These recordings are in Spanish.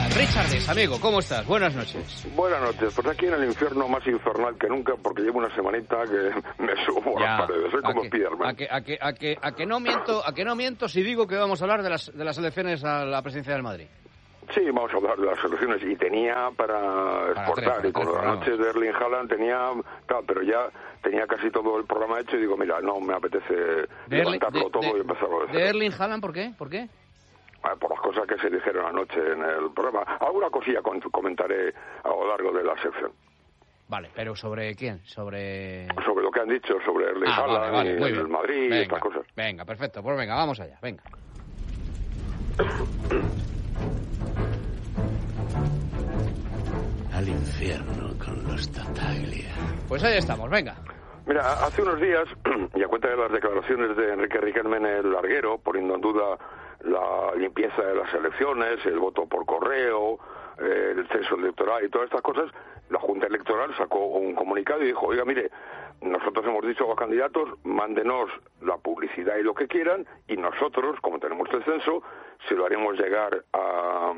Richardes, amigo, ¿cómo estás? Buenas noches. Buenas noches, pues aquí en el infierno más infernal que nunca, porque llevo una semanita que me subo a las paredes, soy como Spiderman. ¿A que no miento si digo que vamos a hablar de las elecciones a la presidencia del Madrid? Sí, vamos a hablar de las elecciones y tenía para exportar, y con la noche de Erling Haaland tenía, claro, pero ya tenía casi todo el programa hecho y digo, mira, no me apetece levantarlo todo y empezarlo de Erling Haaland, ¿por qué? ¿Por qué? Por las cosas que se dijeron anoche en el programa. Alguna cosilla comentaré a lo largo de la sección. Vale, pero ¿sobre quién? Sobre lo que han dicho, sobre Erling Haaland y el Madrid y estas cosas. Venga, perfecto, pues venga, vamos allá, venga. Al infierno con los Tattaglia. Pues ahí estamos, venga. Mira, hace unos días, y a cuenta de las declaraciones de Enrique Riquelme en el larguero, poniendo en duda la limpieza de las elecciones, el voto por correo, el censo electoral y todas estas cosas, la Junta Electoral sacó un comunicado y dijo, oiga, mire, nosotros hemos dicho a los candidatos, mándenos la publicidad y lo que quieran, y nosotros, como tenemos el censo, se lo haremos llegar a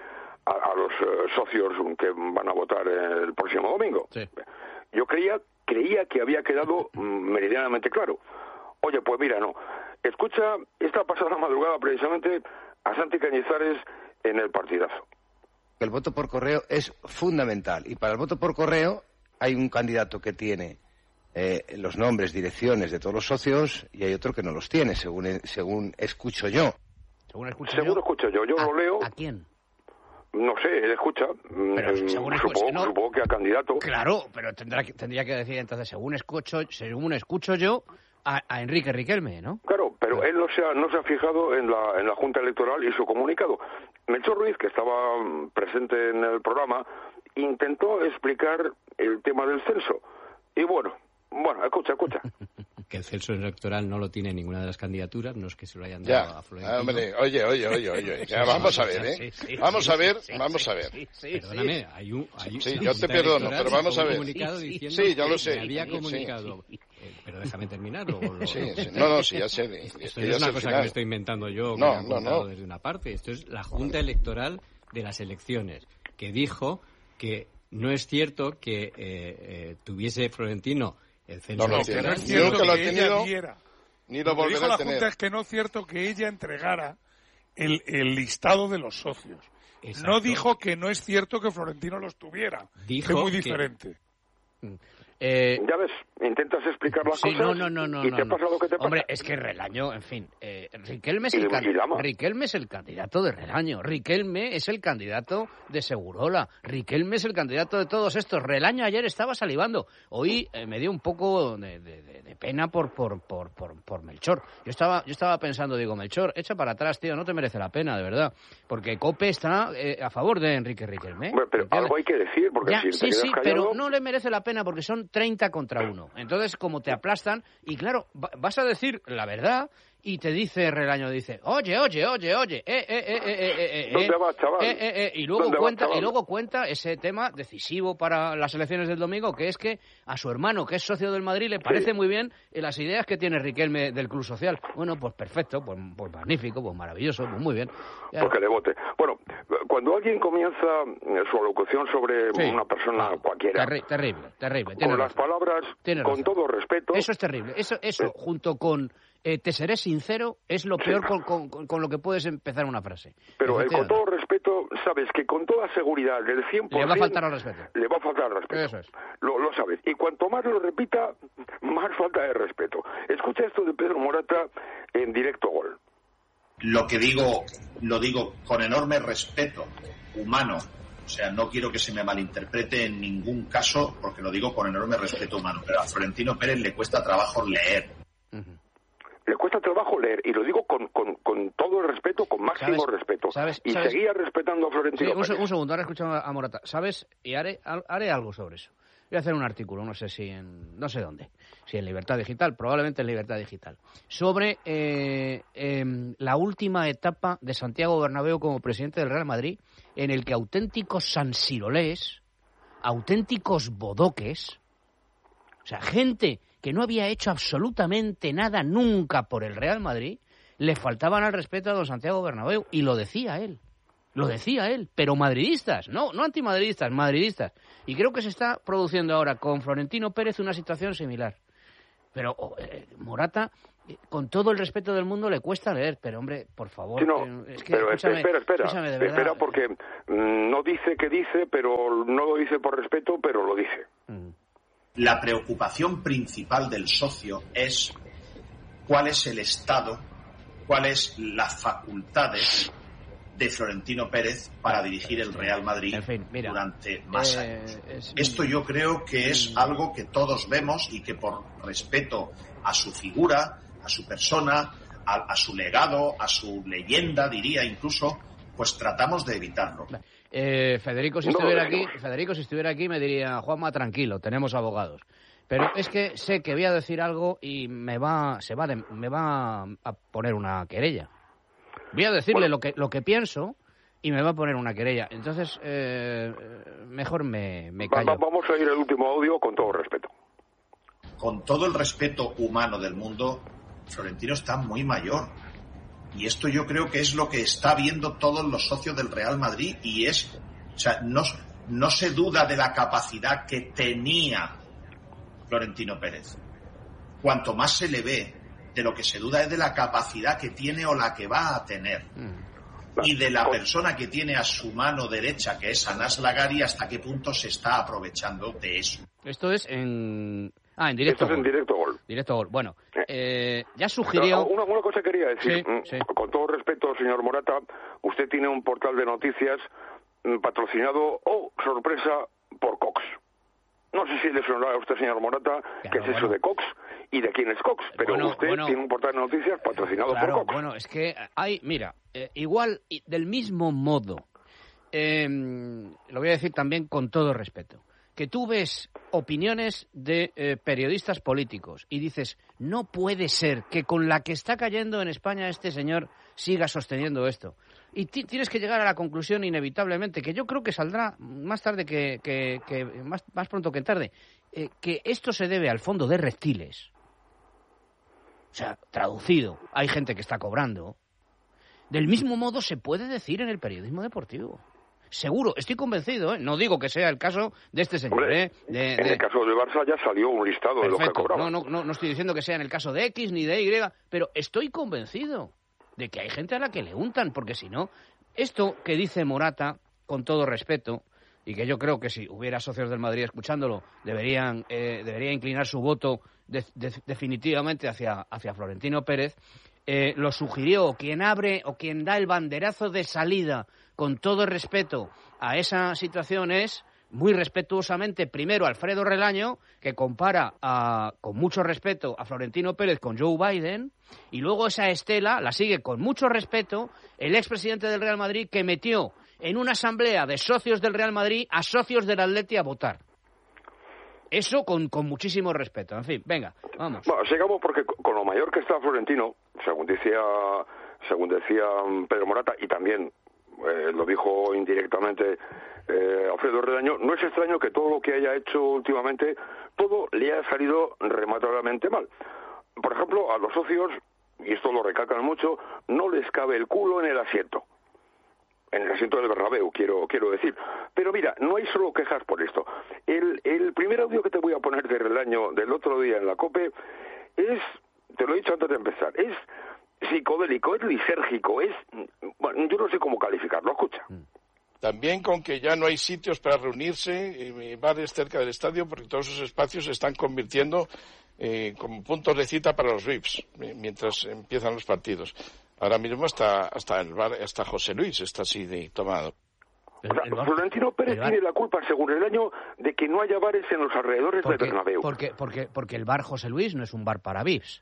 los socios que van a votar el próximo domingo. Sí. Yo creía que había quedado meridianamente claro. Oye, pues mira, no. Escucha, esta pasada madrugada precisamente a Santi Cañizares en El Partidazo. El voto por correo es fundamental y para el voto por correo hay un candidato que tiene los nombres, direcciones de todos los socios y hay otro que no los tiene, según escucho yo. Según escucho yo lo leo. ¿A quién? No sé, él escucha. Supongo que a candidato. Claro, pero tendría que decir entonces, según escucho yo, a Enrique Riquelme, ¿no? Claro, pero él no se ha fijado en la Junta Electoral y su comunicado. Melchor Ruiz, que estaba presente en el programa, intentó explicar el tema del censo. Y bueno, escucha. Que el censo electoral no lo tiene ninguna de las candidaturas, no es que se lo hayan dado a Florentino. Hombre, oye. Ya, vamos a ver, ¿eh? Vamos a ver. Perdóname, Sí, yo te perdono, pero vamos a ver. Sí, ya lo sé. Había comunicado. Pero déjame terminarlo. Sí, no, sí, ya sé. Esto no es una cosa que me estoy inventando yo, que he contado desde una parte. Esto es la Junta Electoral de las elecciones, que dijo que no es cierto que tuviese Florentino el censo electoral. No es cierto que ella diera. Ni lo volverá a tener. La Junta es que no es cierto que ella entregara el listado de los socios. Exacto. No dijo que no es cierto que Florentino los tuviera. Dijo que es muy diferente. Ya ves, intentas explicar las cosas y te pasa lo que te pasa. Hombre, es que Relaño, en fin, Riquelme es el candidato de Relaño, Riquelme es el candidato de Segurola, Riquelme es el candidato de todos estos. Relaño ayer estaba salivando, hoy me dio un poco de pena por Melchor. Yo estaba pensando, digo, Melchor, echa para atrás, tío, no te merece la pena, de verdad, porque COPE está a favor de Enrique Riquelme. Bueno, pero algo hay que decir, porque sí, pero no le merece la pena porque son 30 contra 1. Entonces, como te aplastan, y claro, vas a decir la verdad, y te dice Relaño, dice, oye. ¿Dónde vas, chaval? Y luego cuenta ese tema decisivo para las elecciones del domingo, que es que a su hermano, que es socio del Madrid, le parece muy bien las ideas que tiene Riquelme del Club Social. Bueno, pues perfecto, pues magnífico, pues maravilloso, pues muy bien. Porque le vote. Bueno, cuando alguien comienza su alocución sobre una persona cualquiera... Terrible. Con las palabras, con todo respeto... Eso es terrible. Eso junto con... te seré sincero, es lo peor con lo que puedes empezar una frase. Pero con todo respeto, sabes que con toda seguridad, del 100%... Le va a faltar al respeto. Le va a faltar al respeto. Eso es. Lo sabes. Y cuanto más lo repita, más falta de respeto. Escucha esto de Pedro Morata en Directo Gol. Lo que digo, lo digo con enorme respeto humano. O sea, no quiero que se me malinterprete en ningún caso, porque lo digo con enorme respeto humano. Pero a Florentino Pérez le cuesta trabajo leer. Uh-huh. Le cuesta trabajo leer, y lo digo con todo el respeto, con máximo respeto. Seguía respetando a Florentino Pérez. Un segundo, ahora escuchando a Morata. ¿Sabes? Y haré algo sobre eso. Voy a hacer un artículo, no sé dónde, si en Libertad Digital, probablemente en Libertad Digital, sobre la última etapa de Santiago Bernabéu como presidente del Real Madrid, en el que auténticos sansirolés, auténticos bodoques, o sea, gente que no había hecho absolutamente nada nunca por el Real Madrid, le faltaban al respeto a don Santiago Bernabéu, y lo decía él. Lo decía él, pero madridistas, no antimadridistas, madridistas. Y creo que se está produciendo ahora con Florentino Pérez una situación similar. Pero Morata, con todo el respeto del mundo, le cuesta leer. Pero, hombre, por favor... Sí, no, es que, pero escúchame, de verdad. Espera, porque no dice que dice, pero no lo dice por respeto, pero lo dice. La preocupación principal del socio es cuál es el estado, cuáles las facultades de Florentino Pérez para dirigir el Real Madrid durante más años. Esto yo creo que es algo que todos vemos y que por respeto a su figura, a su persona, a su legado, a su leyenda, diría incluso, pues tratamos de evitarlo. Federico, si estuviera aquí me diría: Juanma, tranquilo, tenemos abogados. Pero es que sé que voy a decir algo y me va a poner una querella. Voy a decirle lo que pienso y me va a poner una querella. Entonces, mejor me callo. Vamos a ir al último audio con todo respeto. Con todo el respeto humano del mundo, Florentino está muy mayor. Y esto yo creo que es lo que está viendo todos los socios del Real Madrid y no se duda de la capacidad que tenía Florentino Pérez. Cuanto más se le ve, de lo que se duda es de la capacidad que tiene o la que va a tener. Y de la persona que tiene a su mano derecha, que es Anas Lagari, hasta qué punto se está aprovechando de eso. Esto es en directo. Esto es en directo gol. Directo gol. Bueno, ya sugirió... Una cosa quería decir. Sí. Con todo respeto, señor Morata, usted tiene un portal de noticias patrocinado, sorpresa, por Cox. No sé si le sonará a usted, señor Morata, qué es eso de Cox y de quién es Cox, pero usted tiene un portal de noticias patrocinado por Cox. Bueno, es que hay, mira, igual, del mismo modo, lo voy a decir también con todo respeto, que tú ves opiniones de periodistas políticos y dices, no puede ser que con la que está cayendo en España este señor siga sosteniendo esto. Y tienes que llegar a la conclusión inevitablemente, que yo creo que saldrá más tarde más pronto que tarde, que esto se debe al fondo de reptiles. O sea, traducido, hay gente que está cobrando. Del mismo modo se puede decir en el periodismo deportivo. Seguro, estoy convencido, no digo que sea el caso de este señor. Hombre, en el caso del Barça ya salió un listado de lo que cobraba. No estoy diciendo que sea en el caso de X ni de Y, pero estoy convencido de que hay gente a la que le untan, porque si no, esto que dice Morata, con todo respeto, y que yo creo que si hubiera socios del Madrid escuchándolo, debería inclinar su voto definitivamente hacia Florentino Pérez, lo sugirió quien abre o quien da el banderazo de salida, con todo respeto a esa situación, es muy respetuosamente primero Alfredo Relaño, que compara con mucho respeto a Florentino Pérez con Joe Biden, y luego esa estela la sigue con mucho respeto el expresidente del Real Madrid, que metió en una asamblea de socios del Real Madrid a socios del Atleti a votar. Eso con muchísimo respeto. En fin, venga, vamos. Bueno, sigamos, porque con lo mayor que está Florentino, según decía Pedro Morata, y también lo dijo indirectamente Alfredo Relaño, no es extraño que todo lo que haya hecho últimamente, todo le haya salido rematadamente mal. Por ejemplo, a los socios, y esto lo recalcan mucho, no les cabe el culo en el asiento. En el asiento del Bernabéu, quiero decir. Pero mira, no hay solo quejas por esto. El primer audio que te voy a poner de Relaño del otro día en la COPE es, te lo he dicho antes de empezar, es psicodélico, es lisérgico, bueno, yo no sé cómo calificarlo, escucha. También con que ya no hay sitios para reunirse, bares cerca del estadio, porque todos esos espacios se están convirtiendo como puntos de cita para los VIPs, mientras empiezan los partidos. Ahora mismo hasta el bar, hasta José Luis está así de tomado. Florentino Pérez tiene la culpa, según Relaño, de que no haya bares en los alrededores del Bernabéu. Porque el bar José Luis no es un bar para VIPs.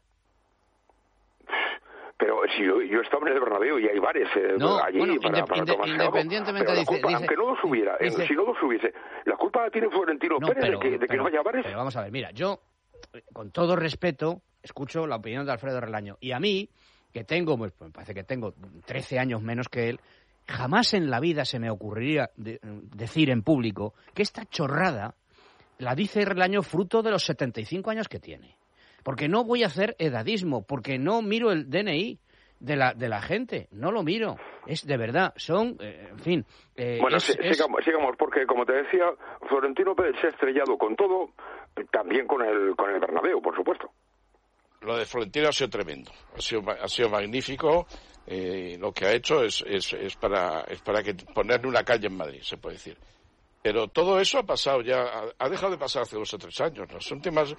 Pero si yo estaba en el Bernabéu y hay bares allí para tomar independientemente algo. Dice, aunque no los hubiera, si no los hubiese, la culpa la tiene Florentino Pérez de que no haya bares. Pero vamos a ver, mira, yo, con todo respeto, escucho la opinión de Alfredo Relaño. Y a mí, que tengo, pues me parece que tengo 13 años menos que él, jamás en la vida se me ocurriría decir en público que esta chorrada la dice Relaño fruto de los 75 años que tiene. Porque no voy a hacer edadismo, porque no miro el DNI. de la gente. No lo miro. Es de verdad, son, en fin... Bueno, sigamos, porque como te decía, Florentino Pérez se ha estrellado con todo, también con el Bernabéu, por supuesto. Lo de Florentino ha sido tremendo, ha sido magnífico. Lo que ha hecho es para que ponerle una calle en Madrid, se puede decir. Pero todo eso ha pasado ya, ha dejado de pasar hace 2 o 3 años. Las últimas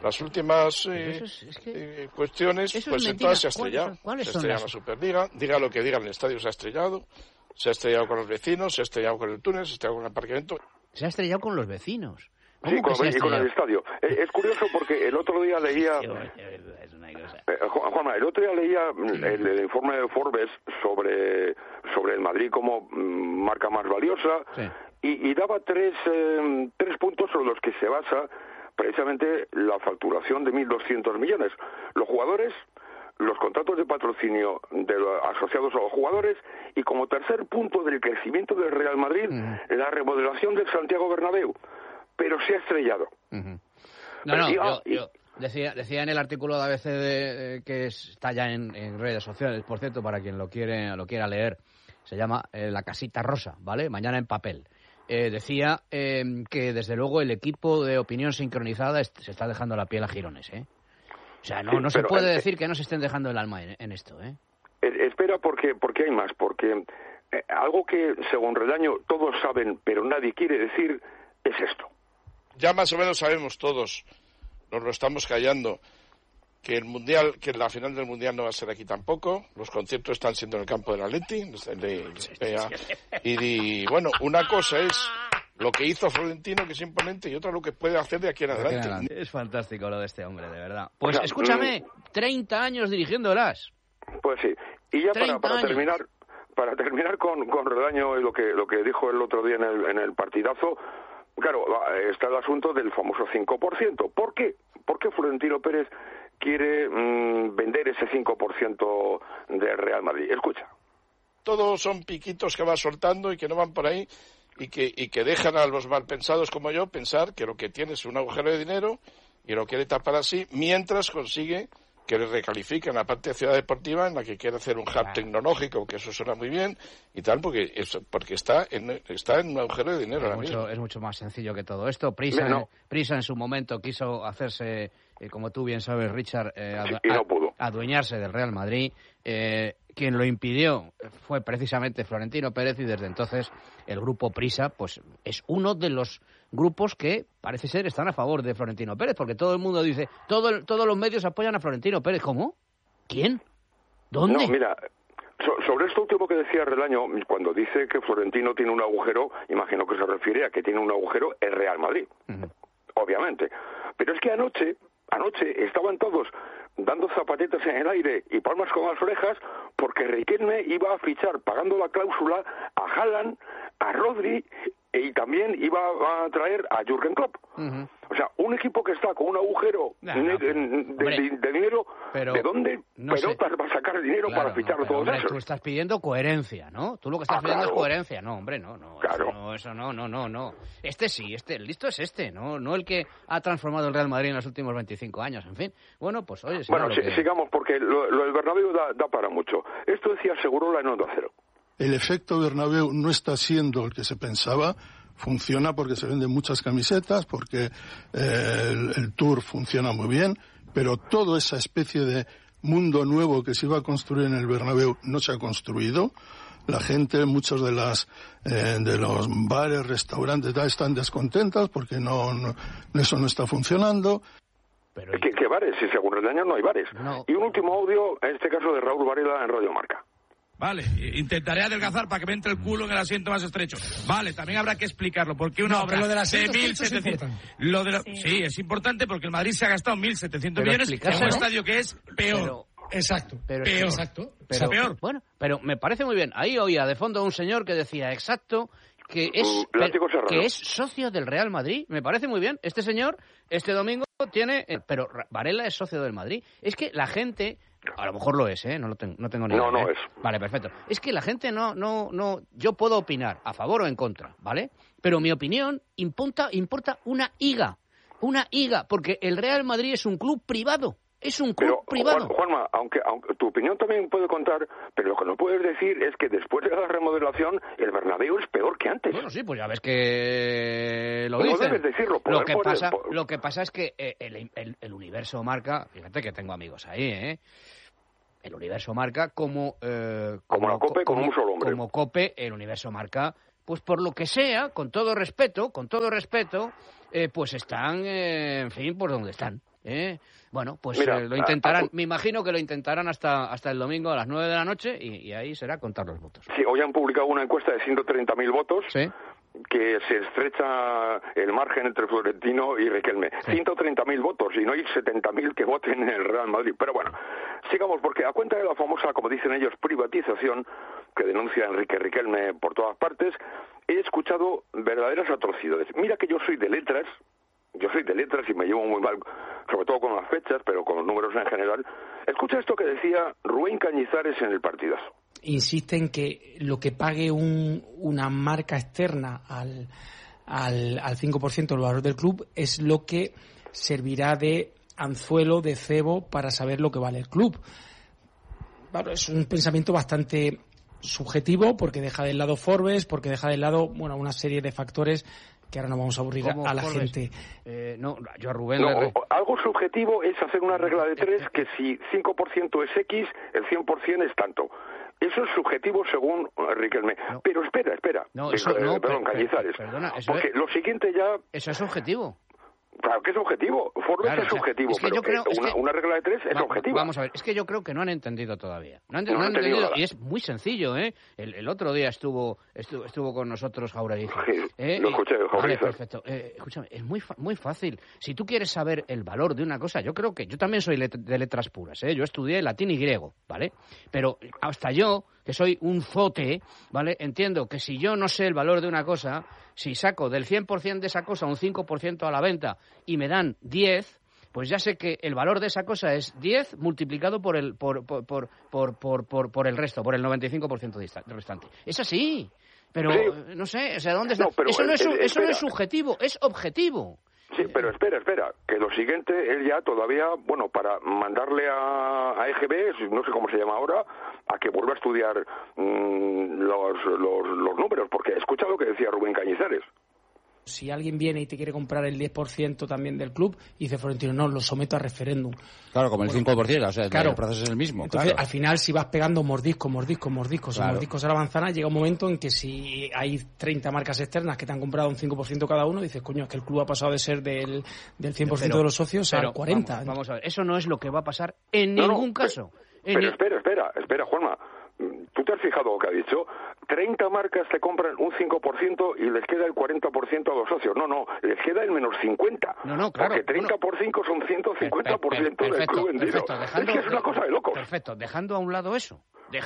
cuestiones, pues en todas se ha estrellado. Se ha estrellado la Superliga, diga lo que diga, el estadio se ha estrellado con los vecinos, se ha estrellado con el túnel, se ha estrellado con el aparcamiento. Se ha estrellado con los vecinos. Sí, con el estadio. Es curioso porque el otro día leía... Juanma, el otro día leía el informe de Forbes sobre el Madrid como marca más valiosa, y daba tres puntos sobre los que se basa precisamente la facturación de 1.200 millones. Los jugadores, los contratos de patrocinio asociados a los jugadores, y como tercer punto del crecimiento del Real Madrid, la remodelación del Santiago Bernabéu. Pero se ha estrellado. Yo decía en el artículo de ABC que está ya en redes sociales, por cierto, para quien lo quiera leer, se llama La Casita Rosa, ¿vale? Mañana en papel. Decía que desde luego el equipo de opinión sincronizada se está dejando la piel a jirones, ¿eh? O sea, no se puede decir que no se estén dejando el alma en esto, ¿eh? Espera, porque hay más, porque algo que según Relaño todos saben, pero nadie quiere decir, es esto. Ya más o menos sabemos todos, nos lo estamos callando, que la final del Mundial no va a ser aquí tampoco. Los conciertos están siendo en el campo del Atleti. Y bueno, una cosa es lo que hizo Florentino, que es imponente, y otra lo que puede hacer de aquí en adelante. Es fantástico lo de este hombre, de verdad. Pues escúchame, 30 años dirigiéndolas. Pues sí. Y ya para terminar con Relaño y lo que dijo el otro día en el partidazo. Claro, está el asunto del famoso 5%. ¿Por qué? ¿Por qué Florentino Pérez quiere vender ese 5% de Real Madrid? Escucha. Todos son piquitos que va soltando y que no van por ahí y que dejan a los malpensados como yo pensar que lo que tiene es un agujero de dinero y lo quiere tapar así mientras consigue que le recalifiquen la parte de Ciudad Deportiva, en la que quiere hacer un hub tecnológico, que eso suena muy bien y tal, porque está en un agujero de dinero. Es mucho más sencillo que todo esto. Prisa en su momento quiso hacerse, como tú bien sabes, Richard, adueñarse del Real Madrid. Quien lo impidió fue precisamente Florentino Pérez, y desde entonces el grupo Prisa pues es uno de los grupos que parece ser están a favor de Florentino Pérez, porque todo el mundo dice, todos los medios apoyan a Florentino Pérez. ¿Cómo? ¿Quién? ¿Dónde? No, mira, sobre esto último que decía Relaño, cuando dice que Florentino tiene un agujero, imagino que se refiere a que tiene un agujero el Real Madrid, obviamente. Pero es que anoche estaban todos dando zapatetas en el aire y palmas con las orejas porque Riquelme iba a fichar, pagando la cláusula, a Haaland, a Rodri, y también iba a traer a Jürgen Klopp. O sea, un equipo que está con un agujero de dinero, ¿de dónde pelotas va a sacar el dinero para fichar todos esos? Tú estás pidiendo coherencia, ¿no? Tú lo que estás pidiendo es coherencia. No, hombre, no. Claro. Eso no. El listo es no el que ha transformado el Real Madrid en los últimos 25 años. En fin, bueno, pues oye... sigamos, porque lo del Bernabéu da para mucho. Esto decía Segurola en Onda Cero. El efecto Bernabéu no está siendo el que se pensaba. Funciona porque se venden muchas camisetas, porque el Tour funciona muy bien, pero toda esa especie de mundo nuevo que se iba a construir en el Bernabéu no se ha construido. La gente, muchos de los bares, restaurantes, están descontentas porque eso no está funcionando. Pero... ¿Qué bares? Si según el año no hay bares. No. Y un último audio, en este caso de Raúl Varela en Radio Marca. Vale, intentaré adelgazar para que me entre el culo en el asiento más estrecho. Vale, también habrá que explicarlo, porque una obra de 1.700... Sí, es importante porque el Madrid se ha gastado 1.700 millones en un estadio que es peor. Exacto. Peor. Bueno, pero me parece muy bien. Ahí oía de fondo un señor que decía que es socio del Real Madrid. Me parece muy bien. Este señor, este domingo tiene... pero Varela es socio del Madrid. Es que la gente... A lo mejor lo es, no tengo ni idea. No es. Vale, perfecto. Es que la gente no... Yo puedo opinar a favor o en contra, ¿vale? Pero mi opinión importa una higa. Una higa, porque el Real Madrid es un club privado. es un club privado. Juanma, aunque tu opinión también puede contar, pero lo que no puedes decir es que después de la remodelación el Bernabéu es peor que antes. Bueno, sí, pues ya ves que lo dicen. No debes decirlo. Lo que pasa es que el Universo Marca, fíjate que tengo amigos ahí, el Universo Marca como la COPE con un solo hombre. Como COPE, el Universo Marca, pues por lo que sea, con todo respeto, pues están, en fin, por donde están. Bueno, pues mira, lo intentarán, me imagino que lo intentarán hasta el domingo a las 9 de la noche y ahí será contar los votos. Sí, hoy han publicado una encuesta de 130.000 votos. Sí. Que se estrecha el margen entre Florentino y Riquelme. Sí. 130.000 votos y no hay 70.000 que voten en el Real Madrid. Pero bueno, sigamos, porque a cuenta de la famosa, como dicen ellos, privatización que denuncia Enrique Riquelme por todas partes, he escuchado verdaderas atrocidades. Mira que yo soy de letras y me llevo muy mal, sobre todo con las fechas, pero con los números en general. Escucha esto que decía Rubén Cañizares en el partidazo. Insiste en que lo que pague una marca externa al 5% del valor del club es lo que servirá de anzuelo, de cebo, para saber lo que vale el club. Bueno, es un pensamiento bastante subjetivo porque deja de lado Forbes, porque deja de lado una serie de factores que ahora no vamos a aburrir a la Forbes? Gente. Yo a Rubén... algo subjetivo es hacer una regla de tres que si 5% es X, el 100% es tanto. Eso es subjetivo según Riquelme. No. Pero espera. Cañizares. Perdona, porque lo siguiente ya... Eso es objetivo. Claro que es objetivo. Forbes es objetivo, es que pero una regla de tres es objetiva. Vamos a ver, es que yo creo que no han entendido todavía. No han entendido, y es muy sencillo, ¿eh? El otro día estuvo con nosotros Jauregui. Lo escuché, Jauregui. Vale, perfecto. Escúchame, es muy fácil. Si tú quieres saber el valor de una cosa, yo creo que yo también soy de letras puras, ¿eh? Yo estudié latín y griego, ¿vale? Pero hasta yo, que soy un zote, ¿vale? Entiendo que si yo no sé el valor de una cosa, si saco del 100% de esa cosa un 5% a la venta y me dan 10, pues ya sé que el valor de esa cosa es 10 multiplicado por el resto, por el 95% restante. Es así, pero sí. No sé, o sea, ¿dónde está? Eso no es subjetivo, es objetivo. Sí, pero espera, que lo siguiente, él ya todavía, para mandarle a EGB, no sé cómo se llama ahora, a que vuelva a estudiar los números, porque escucha lo que decía Rubén Cañizares. Si alguien viene y te quiere comprar el 10% también del club, y dice Florentino, no, lo someto a referéndum. Claro, como el 5%, o sea, claro, el proceso es el mismo. Entonces, claro. Al final, si vas pegando mordiscos a la manzana, llega un momento en que si hay 30 marcas externas que te han comprado un 5% cada uno, dices, coño, es que el club ha pasado de ser del 100% de los socios al 40%. Vamos a ver, eso no es lo que va a pasar en ningún caso. Pero espera, Juanma. ¿Tú te has fijado lo que ha dicho? 30 marcas te compran un 5% y les queda el 40% a los socios. No, les queda el menos 50. No, claro. Porque 30 por 5 son 150% del club vendido. Es que es una cosa de locos. Perfecto, dejando a un lado eso.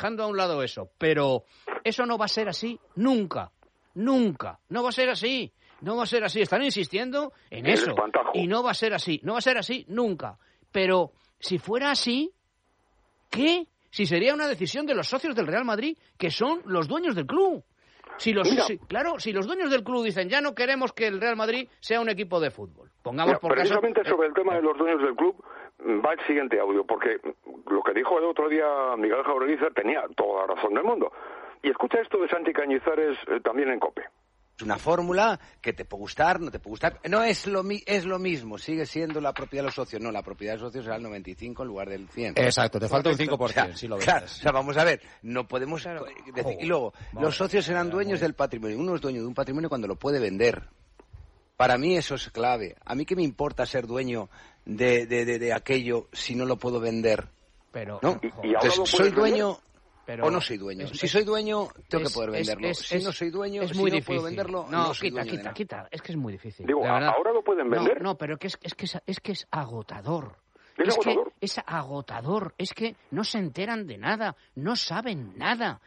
Pero eso no va a ser así nunca. No va a ser así. Están insistiendo en eso. Espantajo. Y no va a ser así nunca. Pero si fuera así, ¿qué? Si sería una decisión de los socios del Real Madrid, que son los dueños del club. Si los dueños del club dicen, ya no queremos que el Real Madrid sea un equipo de fútbol. Precisamente sobre el tema de los dueños del club va el siguiente audio, porque lo que dijo el otro día Miguel Jauregui tenía toda la razón del mundo. Y escucha esto de Santi Cañizares también en COPE. Es una fórmula que te puede gustar, no te puede gustar. No es lo mismo, sigue siendo la propiedad de los socios. No, la propiedad de los socios será el 95 en lugar del 100. Exacto, te falta un 5%, si lo ves. Claro, vamos a ver, no podemos decir... Y luego, los socios serán dueños del patrimonio. Uno es dueño de un patrimonio cuando lo puede vender. Para mí eso es clave. A mí qué me importa ser dueño de aquello si no lo puedo vender. Pero, ¿no? ¿Y ahora lo soy dueño... vender? O no soy dueño. Si soy dueño, tengo que poder venderlo. Si no soy dueño, es muy si no difícil. puedo venderlo, no quita. Es que es muy difícil. Digo, ¿ahora lo pueden vender? No, pero es que es agotador. Es agotador. Es que no se enteran de nada. No saben nada.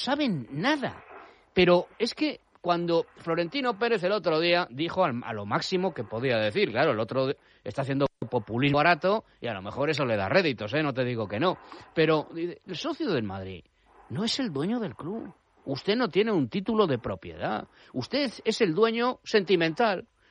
Pero es que cuando Florentino Pérez el otro día dijo a lo máximo que podía decir, claro, el otro está haciendo populismo barato y a lo mejor eso le da réditos, no te digo que no. Pero el socio del Madrid no es el dueño del club. Usted no tiene un título de propiedad. Usted es el dueño sentimental.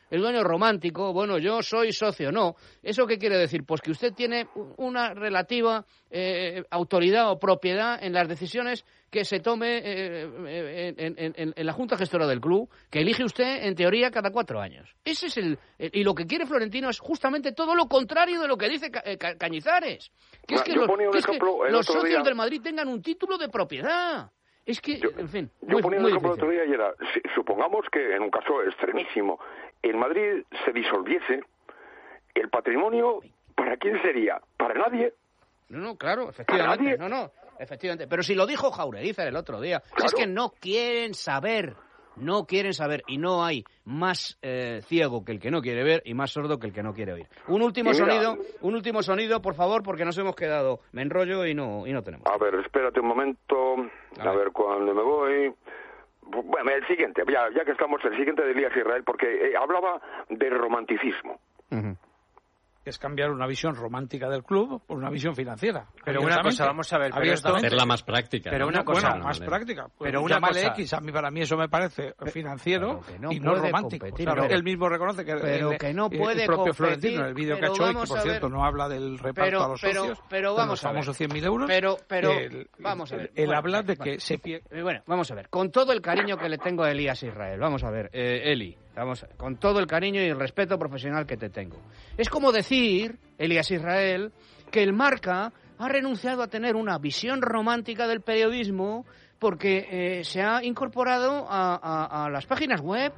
el dueño romántico, bueno, yo soy socio, no. ¿Eso qué quiere decir? Pues que usted tiene una relativa autoridad o propiedad en las decisiones que se tome en la Junta Gestora del club, que elige usted, en teoría, cada 4 años. Ese es y lo que quiere Florentino es justamente todo lo contrario de lo que dice Cañizares. Que es que los socios del Madrid tengan un título de propiedad. Es que, en fin, yo ponía un ejemplo el otro día y era, supongamos que en un caso extremísimo, el Madrid se disolviese, el patrimonio, ¿para quién sería? ¿Para nadie? No, claro, efectivamente. No, efectivamente. Pero si lo dijo Jaureguizar el otro día, claro. Es que no quieren saber, y no hay más ciego que el que no quiere ver y más sordo que el que no quiere oír. Un último sonido, por favor, porque nos hemos quedado, me enrollo y no tenemos. A ver, espérate un momento, a ver cuándo me voy. Bueno, el siguiente, ya que estamos, el siguiente de Elías Israel, porque hablaba de romanticismo. Uh-huh. Es cambiar una visión romántica del club por una visión financiera. Pero una cosa, vamos a ver, es la más práctica. Pero una cosa, más práctica. Pero una cosa, X, para mí eso me parece financiero y no romántico. Claro, él mismo reconoce que el propio Florentino, en el vídeo que ha hecho hoy, que por cierto no habla del reparto a los socios, pero vamos a ver. Famosos 100.000 euros. Pero vamos a ver. Él habla de que se pierde. Bueno, vamos a ver. Con todo el cariño que le tengo a Elías Israel, vamos a ver, Eli. Con todo el cariño y el respeto profesional que te tengo. Es como decir, Elías Israel, que el Marca ha renunciado a tener una visión romántica del periodismo porque se ha incorporado a las páginas web.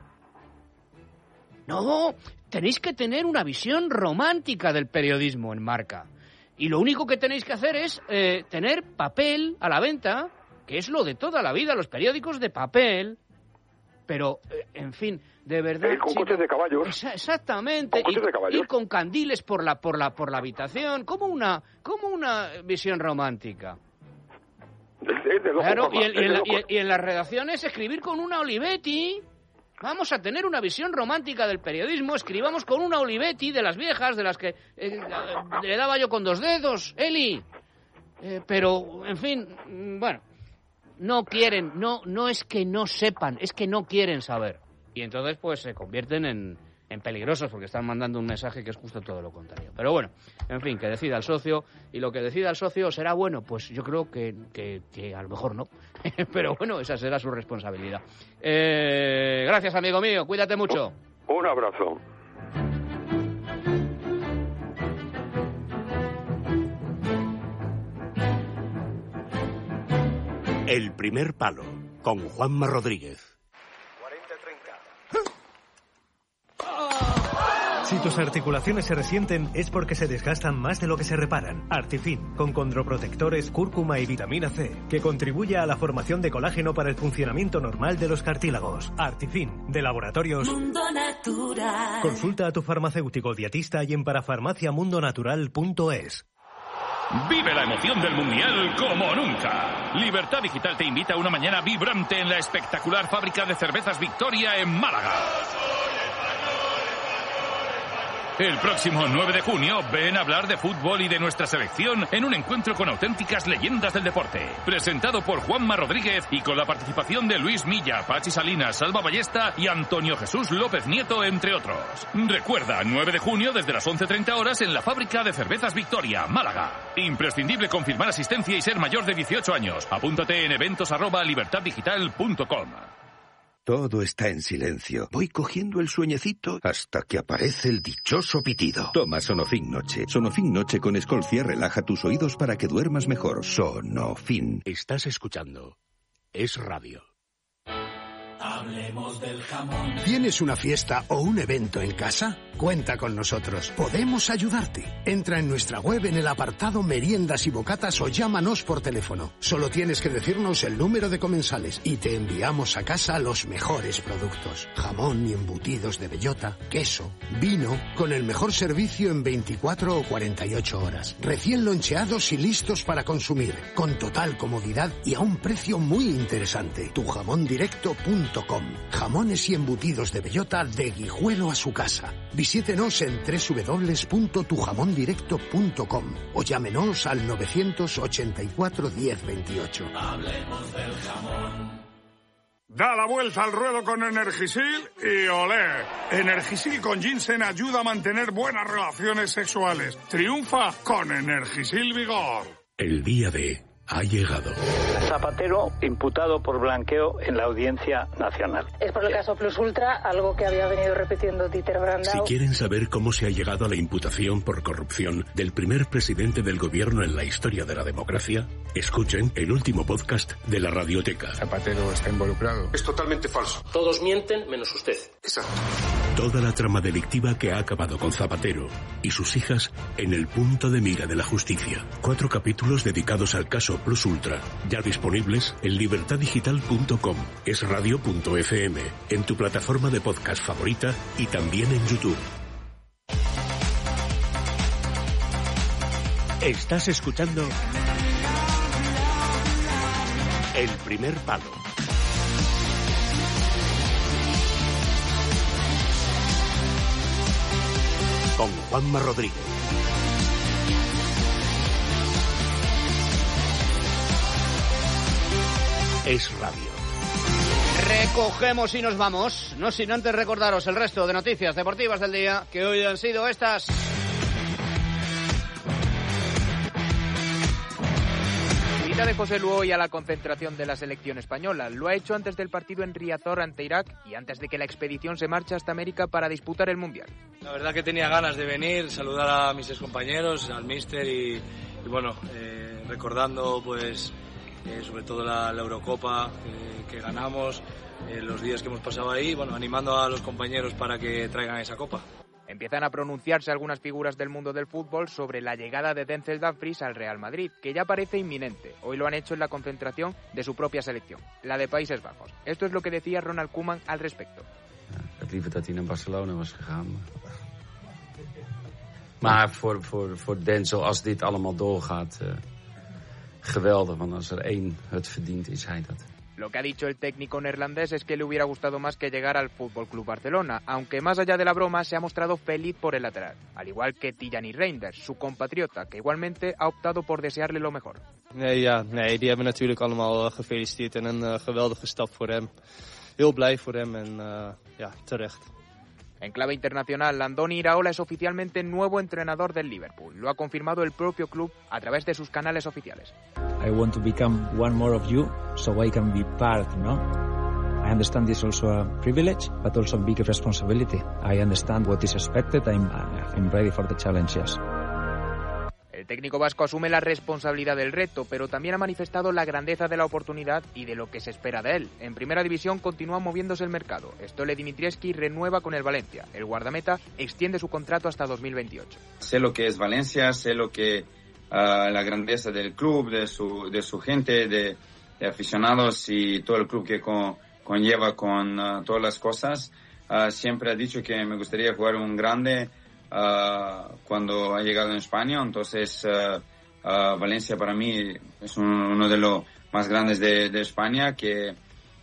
No, tenéis que tener una visión romántica del periodismo en Marca. Y lo único que tenéis que hacer es tener papel a la venta, que es lo de toda la vida, los periódicos de papel. Pero, en fin, de verdad... con coches de caballos. Exactamente. Y con candiles por la habitación. Como una visión romántica. Claro, y en las redacciones escribir con una Olivetti. Vamos a tener una visión romántica del periodismo. Escribamos con una Olivetti de las viejas, de las que le daba yo con 2 dedos, Eli. Pero, en fin, bueno... No quieren, no es que no sepan, es que no quieren saber. Y entonces pues se convierten en peligrosos porque están mandando un mensaje que es justo todo lo contrario. Pero bueno, en fin, que decida el socio, y lo que decida el socio será bueno, pues yo creo que a lo mejor no. Pero bueno, esa será su responsabilidad. Gracias, amigo mío, cuídate mucho. Un abrazo. El primer palo, con Juanma Rodríguez. 40-30. Si tus articulaciones se resienten es porque se desgastan más de lo que se reparan. Artifin, con condroprotectores, cúrcuma y vitamina C, que contribuye a la formación de colágeno para el funcionamiento normal de los cartílagos. Artifin, de Laboratorios Mundo Natural. Consulta a tu farmacéutico dietista y en parafarmaciamundonatural.es. Vive la emoción del Mundial como nunca. Libertad Digital te invita a una mañana vibrante en la espectacular fábrica de cervezas Victoria en Málaga. El próximo 9 de junio, ven a hablar de fútbol y de nuestra selección en un encuentro con auténticas leyendas del deporte. Presentado por Juanma Rodríguez y con la participación de Luis Milla, Pachi Salinas, Salva Ballesta y Antonio Jesús López Nieto, entre otros. Recuerda, 9 de junio desde las 11:30 horas en la fábrica de cervezas Victoria, Málaga. Imprescindible confirmar asistencia y ser mayor de 18 años. Apúntate en eventos@libertaddigital.com. Todo está en silencio. Voy cogiendo el sueñecito hasta que aparece el dichoso pitido. Toma Sonofin Noche. Sonofin Noche con Escolcia relaja tus oídos para que duermas mejor. Sonofin. Estás escuchando Es Radio. Hablemos del jamón. ¿Tienes una fiesta o un evento en casa? Cuenta con nosotros. Podemos ayudarte. Entra en nuestra web en el apartado Meriendas y Bocatas o llámanos por teléfono. Solo tienes que decirnos el número de comensales y te enviamos a casa los mejores productos. Jamón y embutidos de bellota, queso, vino, con el mejor servicio en 24 o 48 horas. Recién loncheados y listos para consumir, con total comodidad y a un precio muy interesante. Tujamondirecto.com. Jamones y embutidos de bellota de Guijuelo a su casa. Visítenos en www.tujamondirecto.com o llámenos al 984 1028. Hablemos del jamón. Da la vuelta al ruedo con Energisil y olé. Energisil con ginseng ayuda a mantener buenas relaciones sexuales. Triunfa con Energisil Vigor. El día D ha llegado. Zapatero imputado por blanqueo en la Audiencia Nacional. Es por el caso Plus Ultra, algo que había venido repitiendo Dieter Brandau. Si quieren saber cómo se ha llegado a la imputación por corrupción del primer presidente del gobierno en la historia de la democracia, escuchen el último podcast de la Radioteca. Zapatero está involucrado. Es totalmente falso. Todos mienten menos usted. Exacto. Toda la trama delictiva que ha acabado con Zapatero y sus hijas en el punto de mira de la justicia. 4 capítulos dedicados al caso Plus Ultra, ya disponibles en libertadigital.com, esradio.fm, en tu plataforma de podcast favorita y también en YouTube. Estás escuchando El Primer Palo. Con Juanma Rodríguez. Es radio. Recogemos y nos vamos, no sin antes recordaros el resto de noticias deportivas del día, que hoy han sido estas. Visita de José Lu hoy a la concentración de la selección española. Lo ha hecho antes del partido en Riazor ante Irak y antes de que la expedición se marche hasta América para disputar el Mundial. La verdad que tenía ganas de venir, saludar a mis excompañeros, al míster y bueno, recordando pues sobre todo la Eurocopa que ganamos, los días que hemos pasado ahí, bueno, animando a los compañeros para que traigan esa copa. Empiezan a pronunciarse algunas figuras del mundo del fútbol sobre la llegada de Denzel Dumfries al Real Madrid, que ya parece inminente. Hoy lo han hecho en la concentración de su propia selección, la de Países Bajos. Esto es lo que decía Ronald Koeman al respecto. Het liever dat hij naar Barcelona was gegaan. Maar voor Denzel, als dit allemaal doorgaat, geweldig. Want als één het verdient, is hij dat. Lo que ha dicho el técnico neerlandés es que le hubiera gustado más que llegar al FC Barcelona, aunque más allá de la broma se ha mostrado feliz por el lateral, al igual que Tijani Reinders, su compatriota, que igualmente ha optado por desearle lo mejor. Nee, die hebben natuurlijk allemaal gefeliciteerd en een geweldige stap voor hem. Heel blij voor hem en terecht. En clave internacional, Andoni Iraola es oficialmente nuevo entrenador del Liverpool. Lo ha confirmado el propio club a través de sus canales oficiales. I want to become one more of you, so I can be part, no? I understand this is also a privilege, but also a big responsibility. I understand what is expected. I'm ready for the challenges. El técnico vasco asume la responsabilidad del reto, pero también ha manifestado la grandeza de la oportunidad y de lo que se espera de él. En Primera División continúa moviéndose el mercado. Stole Dimitrievski renueva con el Valencia. El guardameta extiende su contrato hasta 2028. Sé lo que es Valencia, sé lo que la grandeza del club, de su gente, de aficionados y todo el club que conlleva con todas las cosas. Siempre he dicho que me gustaría jugar un grande cuando ha llegado en España, entonces Valencia para mí es uno de los más grandes de España, que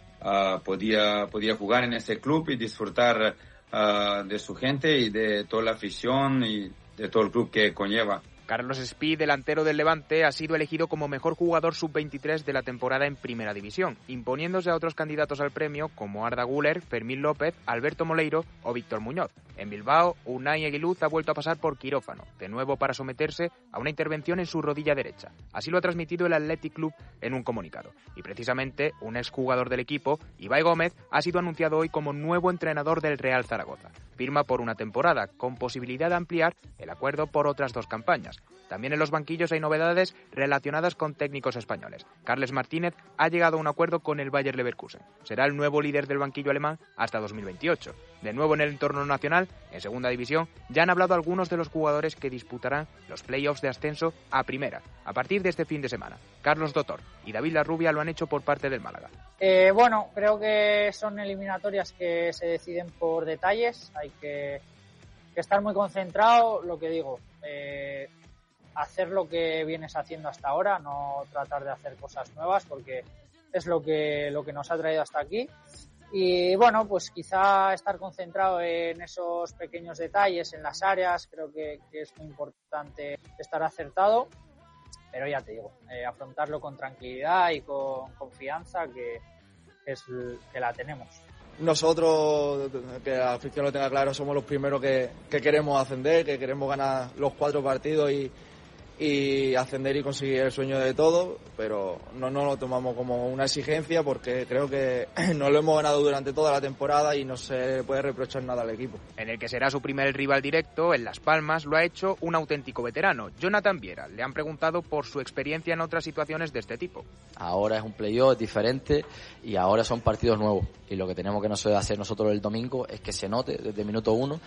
podía jugar en ese club y disfrutar de su gente y de toda la afición y de todo el club que conlleva. Carlos Espí, delantero del Levante, ha sido elegido como mejor jugador sub-23 de la temporada en Primera División, imponiéndose a otros candidatos al premio como Arda Güler, Fermín López, Alberto Moleiro o Víctor Muñoz. En Bilbao, Unai Eguiluz ha vuelto a pasar por quirófano, de nuevo para someterse a una intervención en su rodilla derecha. Así lo ha transmitido el Athletic Club en un comunicado. Y precisamente, un exjugador del equipo, Ibai Gómez, ha sido anunciado hoy como nuevo entrenador del Real Zaragoza. Firma por una temporada, con posibilidad de ampliar el acuerdo por otras 2 campañas. También en los banquillos hay novedades relacionadas con técnicos españoles. Carles Martínez ha llegado a un acuerdo con el Bayer Leverkusen. Será el nuevo líder del banquillo alemán hasta 2028. De nuevo en el entorno nacional, en Segunda División, ya han hablado algunos de los jugadores que disputarán los playoffs de ascenso a Primera, a partir de este fin de semana. Carlos Dotor y David Larrubia lo han hecho por parte del Málaga. Bueno, creo que son eliminatorias que se deciden por detalles. Hay que estar muy concentrado, lo que digo, hacer lo que vienes haciendo hasta ahora, no tratar de hacer cosas nuevas, porque es lo que nos ha traído hasta aquí. Y bueno, pues quizá estar concentrado en esos pequeños detalles, en las áreas, creo que es muy importante estar acertado, pero ya te digo, afrontarlo con tranquilidad y con confianza, que que la tenemos. Nosotros, que la afición lo tenga claro, somos los primeros que queremos ascender, que queremos ganar los 4 partidos y ascender y conseguir el sueño de todos, pero no nos lo tomamos como una exigencia porque creo que no lo hemos ganado durante toda la temporada y no se puede reprochar nada al equipo. En el que será su primer rival directo, en Las Palmas, lo ha hecho un auténtico veterano, Jonathan Viera. Le han preguntado por su experiencia en otras situaciones de este tipo. Ahora es un playoff diferente y ahora son partidos nuevos y lo que tenemos que hacer nosotros el domingo es que se note desde minuto 1